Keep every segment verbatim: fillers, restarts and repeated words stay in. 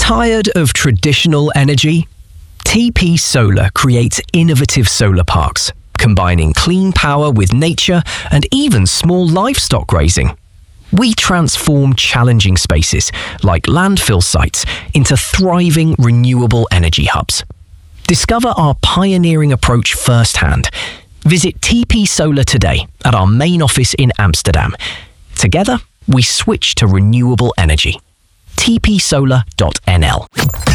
Tired of traditional energy? T P Solar creates innovative solar parks, combining clean power with nature and even small livestock grazing. We transform challenging spaces, like landfill sites, into thriving renewable energy hubs. Discover our pioneering approach firsthand. Visit T P Solar today at our main office in Amsterdam. Together, we switch to renewable energy. t p solar dot n l.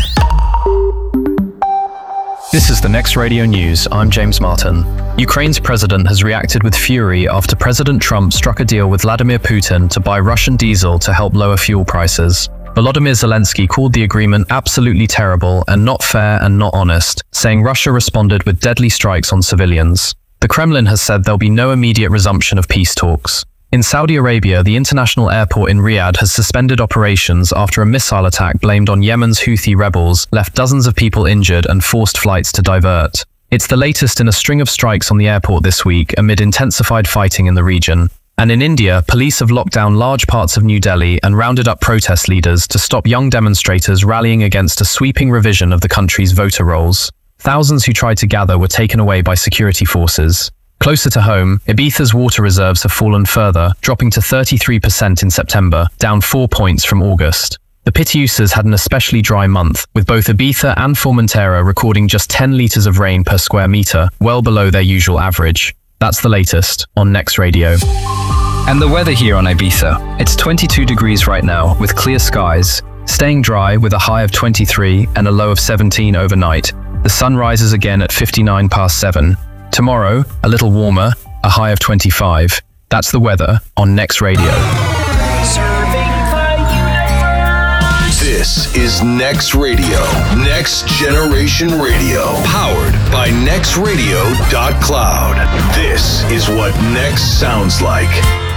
This is the Next Radio News. I'm James Martin. Ukraine's president has reacted with fury after President Trump struck a deal with Vladimir Putin to buy Russian diesel to help lower fuel prices. Volodymyr Zelensky called the agreement absolutely terrible and not fair and not honest, saying Russia responded with deadly strikes on civilians. The Kremlin has said there'll be no immediate resumption of peace talks. In Saudi Arabia, the international airport in Riyadh has suspended operations after a missile attack blamed on Yemen's Houthi rebels left dozens of people injured and forced flights to divert. It's the latest in a string of strikes on the airport this week amid intensified fighting in the region. And in India, police have locked down large parts of New Delhi and rounded up protest leaders to stop young demonstrators rallying against a sweeping revision of the country's voter rolls. Thousands who tried to gather were taken away by security forces. Closer to home, Ibiza's water reserves have fallen further, dropping to thirty-three percent in September, down four points from August. The Pitiusas had an especially dry month, with both Ibiza and Formentera recording just ten litres of rain per square metre, well below their usual average. That's the latest on Next Radio. And the weather here on Ibiza. It's twenty-two degrees right now, with clear skies, staying dry with a high of twenty-three and a low of seventeen overnight. The sun rises again at fifty-nine past seven. Tomorrow, a little warmer, a high of twenty-five. That's the weather on Next Radio. This is Next Radio, Next Generation Radio, powered by next radio dot cloud. This is what Next sounds like.